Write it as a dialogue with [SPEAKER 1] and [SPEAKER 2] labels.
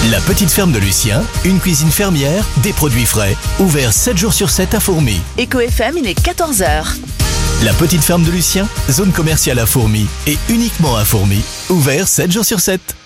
[SPEAKER 1] La petite ferme de Lucien, une cuisine fermière, des produits frais, ouvert 7 jours sur 7 à Fourmies.
[SPEAKER 2] Eco FM, il est 14h.
[SPEAKER 1] La petite ferme de Lucien, zone commerciale à Fourmies et uniquement à Fourmies, ouvert 7 jours sur 7.